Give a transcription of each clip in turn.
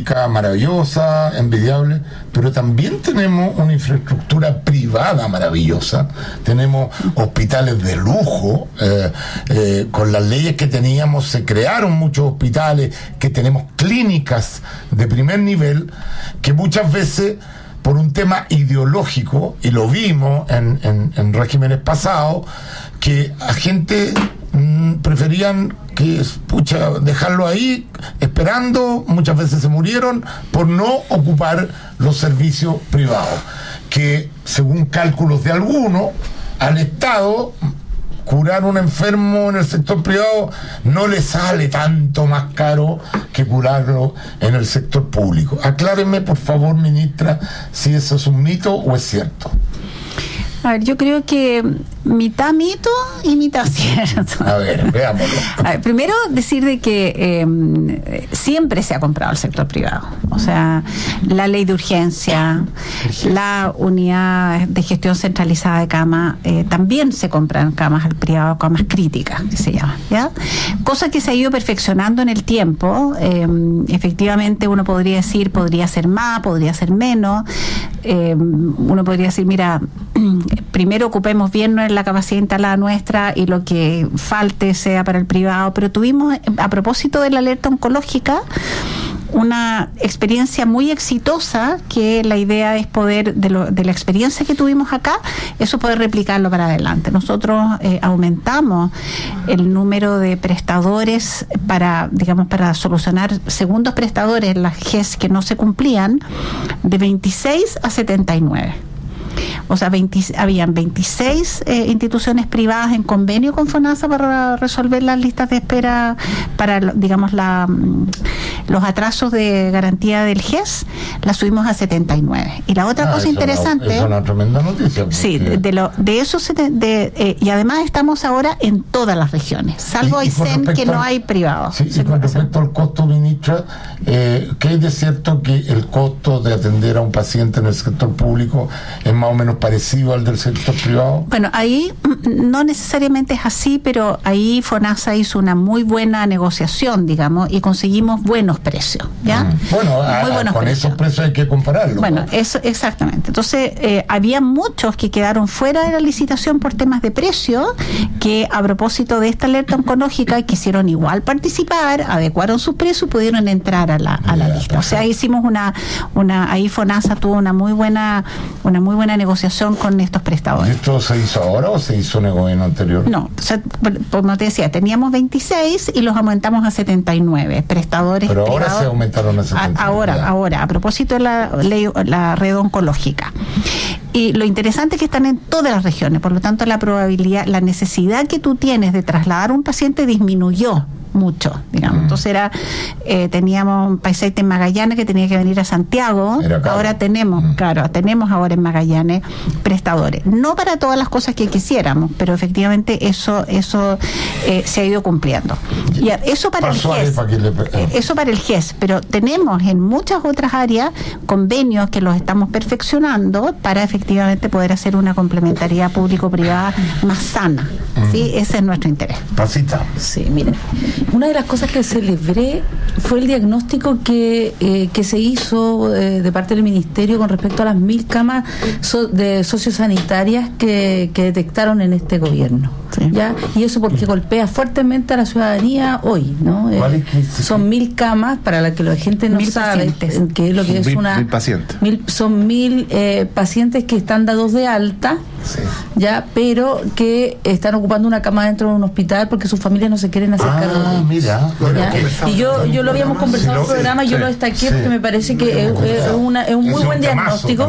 pública maravillosa, envidiable, pero también tenemos una infraestructura privada maravillosa. Tenemos hospitales de lujo, con las leyes que teníamos se crearon muchos hospitales, que tenemos clínicas de primer nivel, que muchas veces por un tema ideológico, y lo vimos en regímenes pasados, que a gente preferían que dejarlo ahí esperando, muchas veces se murieron por no ocupar los servicios privados, que según cálculos de algunos, al Estado curar un enfermo en el sector privado no le sale tanto más caro que curarlo en el sector público. Acláreme, por favor, ministra, si eso es un mito o es cierto. A ver, yo creo que mitad mito y mitad cierto. A ver, veámoslo. A ver, primero decir de que siempre se ha comprado el sector privado. O sea, la ley de urgencia, la unidad de gestión centralizada de camas, también se compran camas al privado, camas críticas, que se llama, ¿ya? Cosa que se ha ido perfeccionando en el tiempo. Efectivamente, uno podría decir, podría ser más, podría ser menos. Uno podría decir, mira, primero ocupemos bien la capacidad instalada nuestra y lo que falte sea para el privado, pero tuvimos, a propósito de la alerta oncológica, una experiencia muy exitosa, que la idea es poder, de la experiencia que tuvimos acá, eso poder replicarlo para adelante. Nosotros aumentamos el número de prestadores para solucionar segundos prestadores, las GES que no se cumplían, de 26 a 79. O sea, habían 26 instituciones privadas en convenio con FONASA para resolver las listas de espera para, digamos, los atrasos de garantía del GES, la subimos a 79. Y la otra cosa interesante... Es una tremenda noticia. Sí, de eso y además estamos ahora en todas las regiones, salvo Aysén, que no hay privados. Sí, y con respecto al costo, ministra, ¿qué hay de cierto que el costo de atender a un paciente en el sector público es más o menos parecido al del sector privado? Bueno, ahí no necesariamente es así, pero ahí FONASA hizo una muy buena negociación, digamos, y conseguimos buenos precios, ¿ya? Bueno, con esos precios hay que compararlo. Bueno, eso exactamente. Entonces, había muchos que quedaron fuera de la licitación por temas de precio, que a propósito de esta alerta oncológica quisieron igual participar, adecuaron sus precios y pudieron entrar a la lista. O sea, hicimos ahí FONASA tuvo una muy buena negociación con estos prestadores. ¿Y esto se hizo ahora o se hizo en el gobierno anterior? No, o sea, como te decía, teníamos 26 y los aumentamos a 79 prestadores. Pero ahora privados, se aumentaron a 79. Ahora, a propósito de la red oncológica. Y lo interesante es que están en todas las regiones, por lo tanto la probabilidad, la necesidad que tú tienes de trasladar a un paciente disminuyó mucho, digamos. Entonces teníamos un paciente en Magallanes que tenía que venir a Santiago, ahora tenemos ahora en Magallanes prestadores, no para todas las cosas que quisiéramos, pero efectivamente eso se ha ido cumpliendo. Y eso para el GES, pero tenemos en muchas otras áreas convenios que los estamos perfeccionando para efectivamente poder hacer una complementariedad público-privada más sana. ¿Sí? Ese es nuestro interés. Pasita. Sí, miren, una de las cosas que celebré fue el diagnóstico que se hizo de parte del Ministerio con respecto a las 1.000 camas de sociosanitarias que detectaron en este gobierno. Sí. ¿Ya? Y eso porque golpea fuertemente a la ciudadanía hoy, ¿no? Son 1.000 camas, para la que la gente no sabe qué es lo que es 1.000 pacientes. Son 1.000 pacientes que están dados de alta, sí, ya, pero que están ocupando una cama dentro de un hospital porque sus familias no se quieren hacer cargo. Mira, y yo lo habíamos conversado en el programa, yo lo destaqué porque me parece que es un muy buen diagnóstico.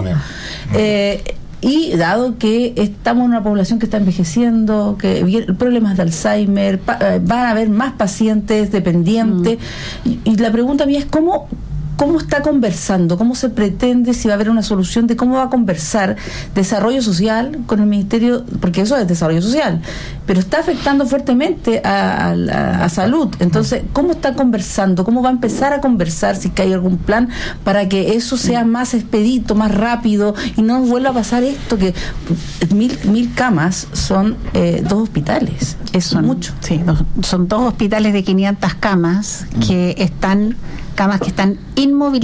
Y dado que estamos en una población que está envejeciendo, que problemas de Alzheimer, van a haber más pacientes dependientes, y la pregunta mía es ¿cómo está conversando? ¿Cómo se pretende, si va a haber una solución de cómo va a conversar desarrollo social con el Ministerio? Porque eso es desarrollo social, pero está afectando fuertemente a salud. Entonces, ¿cómo está conversando? ¿Cómo va a empezar a conversar, si que hay algún plan para que eso sea más expedito, más rápido y no vuelva a pasar esto, que 1.000 camas son 2 hospitales? Eso es mucho. Sí, son 2 hospitales de 500 camas que están inmovilizadas